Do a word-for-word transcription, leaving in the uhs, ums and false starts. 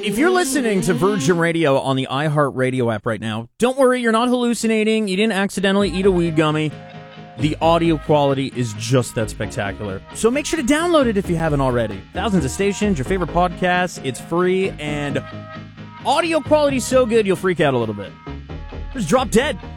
If you're listening to Virgin Radio on the iHeartRadio app right now, don't worry, you're not hallucinating. You didn't accidentally eat a weed gummy. The audio quality is just that spectacular. So make sure to download it if you haven't already. Thousands of stations, your favorite podcasts, it's free, and audio quality so good you'll freak out a little bit. Just drop dead.